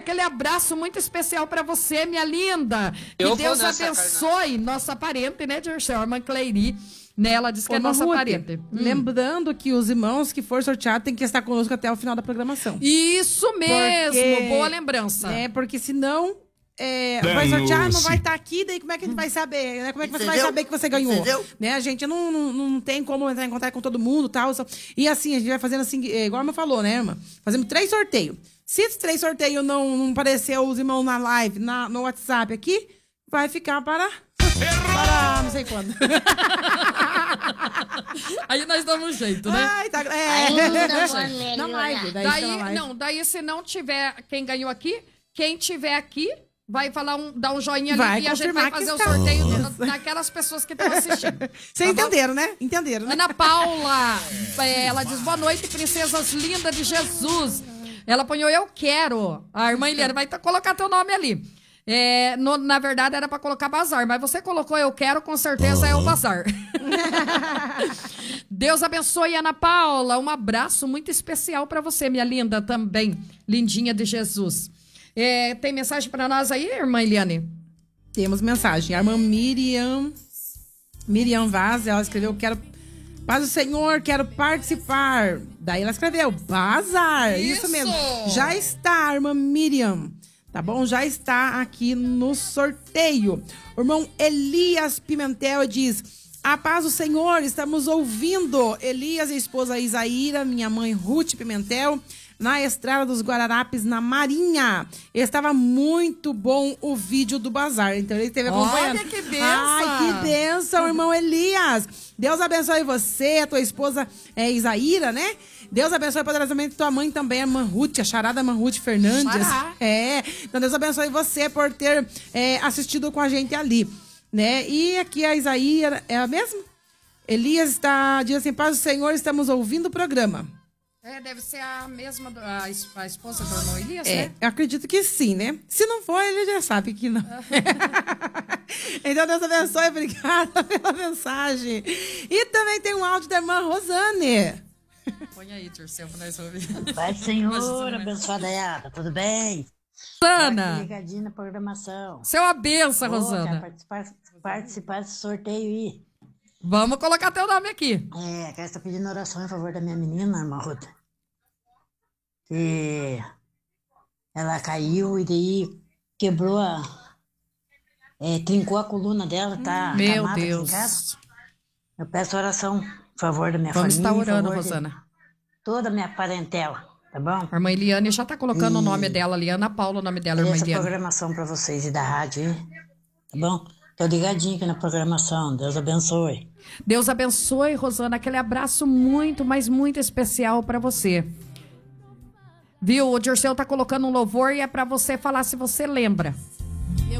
aquele abraço muito especial pra você, minha linda. Que Deus abençoe nossa parente, né, Dirceu? A irmã Cleiri. Né, ela disse que é nossa parente. Lembrando que os irmãos que for sorteado tem que estar conosco até o final da programação. Isso mesmo, boa lembrança. Porque senão vai sortear, não vai estar aqui, daí como é que a gente vai saber? Né? Como é que você vai saber que você ganhou? Né? A gente não tem como entrar em contato com todo mundo e tal. E assim, a gente vai fazendo assim, igual a irmã falou, né, irmã? Fazemos 3 sorteios. Se esses 3 sorteios não aparecer os irmãos na live, no WhatsApp aqui, vai ficar para não sei quando. Aí nós damos um jeito, né? Ai, tá, Na live. Daí se não tiver quem ganhou aqui, quem tiver aqui vai dar um joinha ali e a gente vai fazer o sorteio daquelas pessoas que estão assistindo. Vocês entenderam, né? Entenderam, né? Ana Paula, ela diz, boa noite, princesas lindas de Jesus. Ela apanhou, eu quero. A irmã Eliana vai colocar teu nome ali. Na verdade era pra colocar bazar, mas você colocou eu quero, com certeza é o bazar. Deus abençoe, Ana Paula. Um abraço muito especial pra você, minha linda também, lindinha de Jesus. Tem mensagem pra nós aí, irmã Eliane? Temos mensagem. A irmã Miriam Vaz, ela escreveu, quero paz do Senhor, quero participar. Daí ela escreveu, bazar. Isso mesmo. Já está, irmã Miriam. Tá bom? Já está aqui no sorteio. O irmão Elias Pimentel diz, a paz do Senhor, estamos ouvindo. Elias e a esposa Isaíra, minha mãe Ruth Pimentel, na Estrada dos Guararapes, na Marinha. Estava muito bom o vídeo do bazar. Então ele esteve acompanhando. Olha que bênção! Ai, que bênção, irmão Elias. Deus abençoe você, a tua esposa Isaíra, né? Deus abençoe poderosamente tua mãe também, a irmã Ruth, a charada irmã Ruth Fernandes. Então Deus abençoe você por ter assistido com a gente ali, né? E aqui a Isaíra, é a mesma? Elias diz assim, paz do Senhor, estamos ouvindo o programa. Deve ser a mesma, a esposa do irmão Elias, né? Eu acredito que sim, né? Se não for, ele já sabe que não. Então, Deus abençoe, obrigada pela mensagem. E também tem um áudio da irmã Rosane. Põe aí, Dirceu, pra nós ouvir. Pai do Senhor, abençoada Yara, tudo bem? Rosana! Ligadinho na programação. Seu abenção, Rosana. Quero participar desse sorteio aí. Vamos colocar teu nome aqui. Quero estar pedindo oração em favor da minha menina, irmã Ruth. Que ela caiu e daí quebrou trincou a coluna dela, tá Meu acamada Deus. aqui em casa. Eu peço oração em favor da minha Vamos família. estar orando, Rosana. Toda a minha parentela, tá bom? A irmã Eliane já tá colocando o nome dela ali, Ana Paula, o nome dela, irmã Essa Eliane. programação pra vocês e da rádio, hein? Tá bom? Tô ligadinho aqui na programação. Deus abençoe. Deus abençoe, Rosana. Aquele abraço muito, mas muito especial pra você. Viu? O Dirceu tá colocando um louvor e é pra você falar se você lembra.